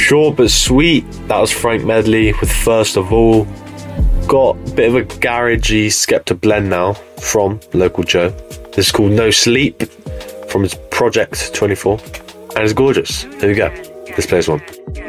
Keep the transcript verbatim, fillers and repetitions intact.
Short but sweet. That was Frank Medley with First of All. Got a bit of a garagey Skepta blend now from Local Joe. This is called No Sleep from his Project twenty-four. And it's gorgeous. Here we go. Let's play this one.